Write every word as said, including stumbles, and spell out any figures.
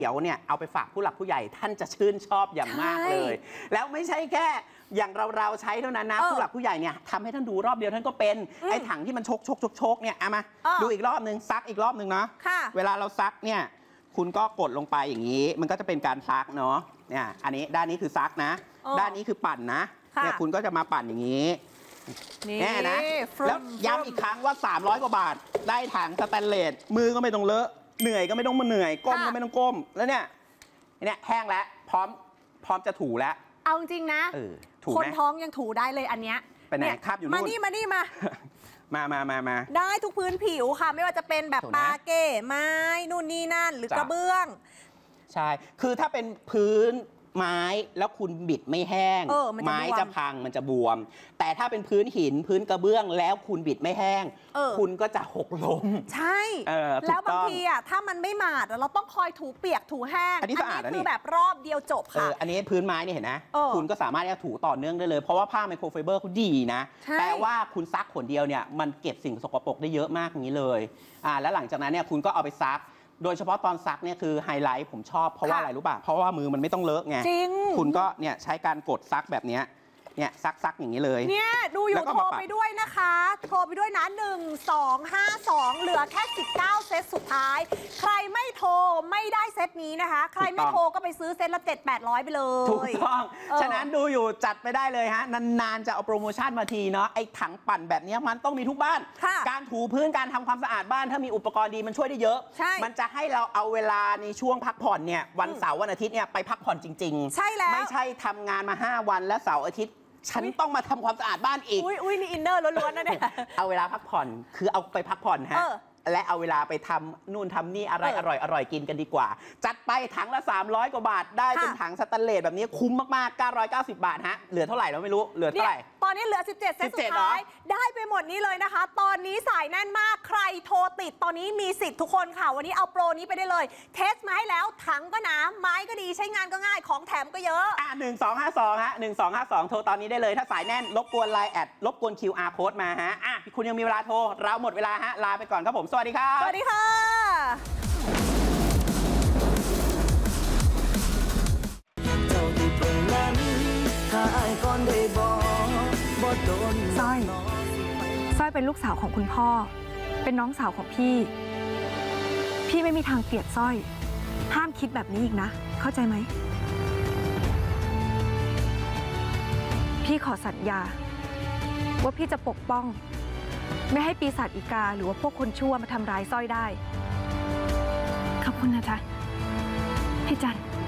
เดี๋ยวเนี่ยเอาไปฝากผู้หลักผู้ใหญ่ท่านจะชื่นชอบอย่างมากเลยแล้วไม่ใช่แค่อย่างเราเราใช้เท่านั้นนะผู้หลักผู้ใหญ่เนี่ยทำให้ท่านดูรอบเดียวท่านก็เป็นไอ้ถังที่มันชกชกชกชกเนี่ยเอามาดูอีกรอบนึงซักอีกรอบนึงเนาะเวลาเราซักเนี่ยคุณก็กดลงไปอย่างนี้มันก็จะเป็นการซักเนาะเนี่ยอันนี้ด้านนี้คือซักนะด้านนี้คือปั่นนะเนี่ยคุณก็จะมาปั่นอย่างนี้แน่นะแล้วย้ำอีกครั้งว่าสามร้อยกว่าบาทได้ถังสแตนเลสมือก็ไม่ต้องเลอะเหนื่อยก็ไม่ต้องมาเหนื่อยก้มก็ไม่ต้องก้มแล้วเนี่ยเนี่ยแห้งแล้วพร้อมพร้อมจะถูแล้วเอาจริงนะคนท้องยังถูได้เลยอันเนี้ยไปไหนคาบอยู่นู่นมานี่มานี่มามามามามาได้ทุกพื้นผิวค่ะไม่ว่าจะเป็นแบบปาเก้ไม้นู่นนี่นั่นหรือกระเบื้องใช่คือถ้าเป็นพื้นไม้แล้วคุณบิดไม่แห้งไม้จะพังมันจะบวมแต่ถ้าเป็นพื้นหินพื้นกระเบื้องแล้วคุณบิดไม่แห้งคุณก็จะหกล้มใช่แล้วบางทีอ่ะถ้ามันไม่หมาดเราต้องคอยถูเปียกถูแห้งอันนี้คือแบบรอบเดียวจบค่ะอันนี้พื้นไม้นี่เห็นนะคุณก็สามารถจะถูต่อเนื่องได้เลยเพราะว่าผ้าไมโครไฟเบอร์เขาดีนะแปลว่าคุณซักขนเดียวเนี่ยมันเก็บสิ่งสกปรกได้เยอะมากอย่างนี้เลยอ่าแล้วหลังจากนั้นเนี่ยคุณก็เอาไปซักโดยเฉพาะตอนซักเนี่ยคือไฮไลท์ผมชอบเพราะว่าอะไรรู้ป่ะเพราะว่ามือมันไม่ต้องเลอะไงจริงคุณก็เนี่ยใช้การกดซักแบบเนี้ยเนี่ยซักซักอย่างนี้เลยเนี่ยดูอยู่โทรไปด้วยนะคะโทรไปด้วยนะหนึ่ง สอง ห้า สองเหลือแค่สิบเก้าเซตสุดท้ายใครไม่โทรไม่ได้เซตนี้นะคะใครไม่โทรก็ไปซื้อเซตละเจ็ดแปดร้อยไปเลยถูกต้องฉะนั้นดูอยู่จัดไปได้เลยฮะนานๆจะเอาโปรโมชั่นมาทีเนาะไอ้ถังปั่นแบบนี้มันต้องมีทุกบ้านการถูพื้นการทำความสะอาดบ้านถ้ามีอุปกรณ์ดีมันช่วยได้เยอะมันจะให้เราเอาเวลาในช่วงพักผ่อนเนี่ยวันเสาร์วันอาทิตย์เนี่ยไปพักผ่อนจริงๆใช่แล้วไม่ใช่ทำงานมาห้าวันและเสาร์อาทิตย์ฉันต้องมาทำความสะอาดบ้านอีกอุ้ยอุ้ยนี่อินเนอร์ล้วนๆนะเนี่ยเอาเวลาพักผ่อนคือเอาไปพักผ่อนฮะและเอาเวลาไปทำนู่นทำนี่อะไรอร่อยอร่อยกินกันดีกว่าจัดไปถังละสามร้อยกว่าบาทได้เป็นถังสแตนเลสแบบนี้คุ้มมากๆเก้าร้อยเก้าสิบบาทฮะเหลือเท่าไหร่เราไม่รู้เหลือเท่าไหร่ตอนนี้เหลือสิบเจ็ดเซตสุดท้ายได้ไปหมดนี้เลยนะคะตอนนี้สายแน่นมากใครโทรติดตอนนี้มีสิทธิ์ทุกคนค่ะวันนี้เอาโปรนี้ไปได้เลยเทสมาให้แล้วถังก็หนาไม้ก็ดีใช้งานก็ง่ายของแถมก็เยอะอ่ะหนึ่งสองห้าสองฮะหนึ่งสองห้าสองโทรตอนนี้ได้เลยถ้าสายแน่นรบกวนไลน์แอดรบกวน คิว อาร์ Code มาฮะอ่ะคุณยังมีเวลาโทรเราหมดเวลาฮะลาไปก่อนครับผมสวัสดีครับสวัสดีค่ะสร้อยสร้อยเป็นลูกสาวของคุณพ่อเป็นน้องสาวของพี่พี่ไม่มีทางเกลียดสร้อยห้ามคิดแบบนี้อีกนะเข้าใจไหมพี่ขอสัญญาว่าพี่จะปกป้องไม่ให้ปีศาจอีกาหรือว่าพวกคนชั่วมาทำร้ายสร้อยได้ขอบคุณนะจ๊ะพี่จัน